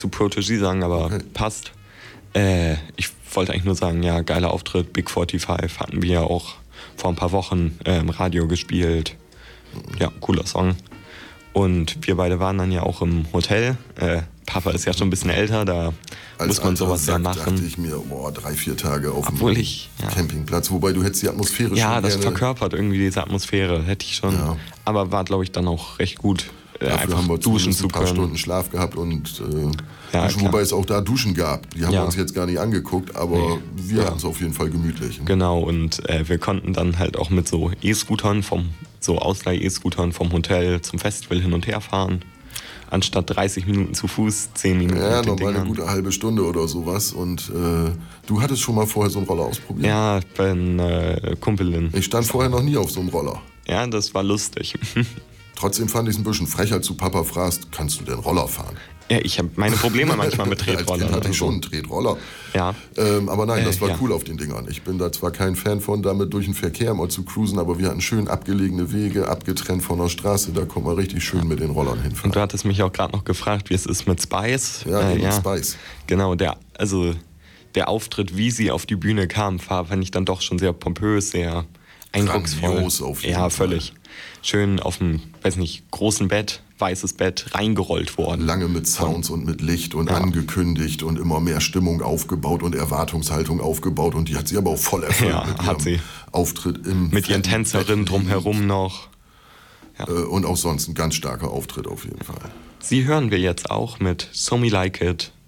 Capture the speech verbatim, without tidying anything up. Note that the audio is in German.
zu Protégé sagen, aber okay. Passt. Äh, ich wollte eigentlich nur sagen, ja, geiler Auftritt. Big fünfundvierzig hatten wir ja auch vor ein paar Wochen äh, im Radio gespielt. Ja, cooler Song. Und wir beide waren dann ja auch im Hotel. Äh, Papa ist ja schon ein bisschen älter, da Als muss man sowas ja machen. dachte ich mir, boah, drei, vier Tage auf Obwohl dem ich, ja. Campingplatz. Wobei du hättest die Atmosphäre ja, schon das gerne... verkörpert irgendwie diese Atmosphäre, hätte ich schon. Ja. Aber war, glaube ich, dann auch recht gut, äh, Dafür einfach haben wir duschen zu ein paar können. Stunden Schlaf gehabt und äh, ja, duschen, wobei es auch da Duschen gab. Die haben ja. wir uns jetzt gar nicht angeguckt, aber nee. wir ja. hatten es auf jeden Fall gemütlich. Genau, und äh, wir konnten dann halt auch mit so E-Scootern, vom so Ausleih-E-Scootern vom Hotel zum Festival hin und her fahren. Anstatt dreißig Minuten zu Fuß, zehn Minuten Ja, mit den nochmal eine Dingern. gute halbe Stunde oder sowas. Und äh, du hattest schon mal vorher so einen Roller ausprobiert? Ja, bei einer äh, Kumpelin. Ich stand vorher noch nie auf so einem Roller. Ja, das war lustig. Trotzdem fand ich es ein bisschen frech, als du Papa fragst, kannst du denn Roller fahren? Ja, ich habe meine Probleme manchmal mit Tretrollern. Als Kind hatte ich also. schon einen Tretroller. Ja. Ähm, aber nein, das war äh, ja. cool auf den Dingern. Ich bin da zwar kein Fan von, damit durch den Verkehr mal zu cruisen, aber wir hatten schön abgelegene Wege, abgetrennt von der Straße. Da konnte man richtig schön mit den Rollern hinfahren. Und du hattest mich auch gerade noch gefragt, wie es ist mit Spice. Ja, äh, mit ja. Spice. Genau, der, also der Auftritt, wie sie auf die Bühne kam, war, fand ich dann doch schon sehr pompös, sehr eindrucksvoll. Grandios auf jeden ja, völlig. Fall. Schön auf dem, weiß nicht, großen Bett, weißes Bett, reingerollt worden. Lange mit Sounds und mit Licht und ja. angekündigt und immer mehr Stimmung aufgebaut und Erwartungshaltung aufgebaut. Und die hat sie aber auch voll erfüllt. Ja, mit hat sie. Auftritt im Mit ihren Tänzerinnen drumherum noch. Ja. Und auch sonst ein ganz starker Auftritt auf jeden Fall. Sie hören wir jetzt auch mit So Me Like It.